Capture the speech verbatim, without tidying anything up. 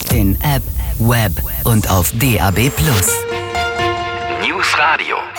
in App, Web und auf D A B plus. News Radio.